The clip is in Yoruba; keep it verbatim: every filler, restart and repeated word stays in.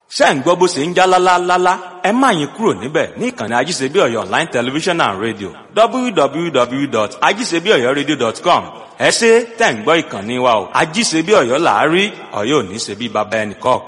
ṣé ẹ̀ ń gbọ́ bó ṣe ń já lálálálá? Ẹ má yín kúrò níbẹ̀ ní ìkànnì Ajíṣebí Ọ̀yọ́ Online Television and Radio w w w dot ajisebi oyo radio dot com. Ẹ ṣé tẹ̀ ń gbọ́ ìkànnì wa o. Ajíṣebí Ọ̀yọ́ là á rí, Ọ̀yọ́ ò ní ṣe bí baba ẹnì kọ̀ọ̀kan.